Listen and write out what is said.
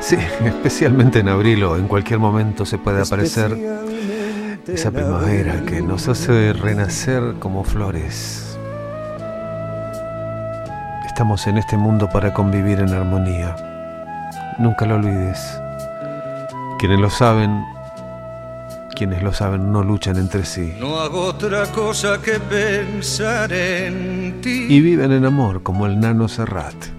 Sí, especialmente en abril o en cualquier momento se puede aparecer esa primavera que nos hace renacer como flores. Estamos en este mundo para convivir en armonía. Nunca lo olvides. Quienes lo saben no luchan entre sí. No hago otra cosa que pensar en ti. Y viven en amor como el Nano Serrat.